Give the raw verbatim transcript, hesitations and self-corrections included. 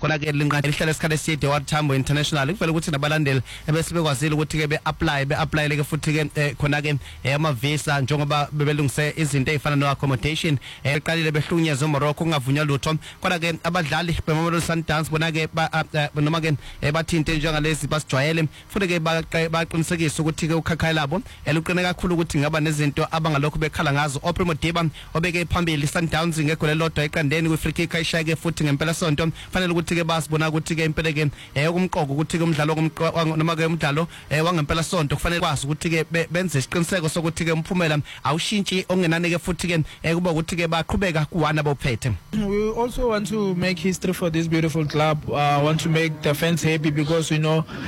khona ke linqadi lihlala esikhathi eside waThambo International kuvela ukuthi nabalandeli ebese bekwazile ukuthi ke beapply beapply ke futhi ke khona ke ama visa njengoba bebelungise izinto ezifana no accommodation eqalile behlunyezwe eMorocco kungavunywa lutho khona ke abadlali beMamelodi Sundowns bona ke noma ke bathinte njengalezi basijwayele futhi ke baqinisekisa ukuthi ke ukhakhaya labo eluqine kakhulu ukuthi ngaba nezinto abangalokho bekhala ngazo Oprimo Diba obeke phambili Sundowns ngegole lodwa eqandeni kwi-free kick ayishayeke futhi ngempela sonto fanele ukuthi ke basibona ukuthi ke impela ke ukumqoko ukuthi ke umdlalo noma ke umdlalo wangempela sonto kufanele kwazi ukuthi ke benze isiqiniseko sokuthi ke umphumela awushintshi ongenani ke futhi ke kuba ukuthi ke baqhubeka kuwana bophethe. We also want to make history for this beautiful club. I uh, want to make the fans happy because we know